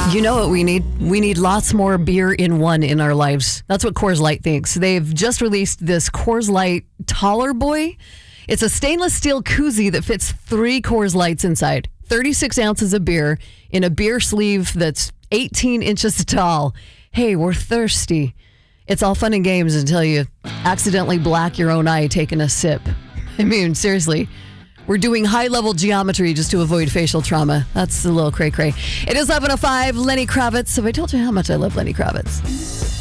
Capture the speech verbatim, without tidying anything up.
You know what we need? We need lots more beer in one in our lives. That's what Coors Light thinks. They've just released this Coors Light Taller Boy. It's a stainless steel koozie that fits three Coors Lights inside. thirty-six ounces of beer in a beer sleeve that's eighteen inches tall. Hey, we're thirsty. It's all fun and games until you accidentally black your own eye taking a sip. I mean, seriously. We're doing high-level geometry just to avoid facial trauma. That's a little cray-cray. It is eleven oh five. Lenny Kravitz. Have I told you how much I love Lenny Kravitz?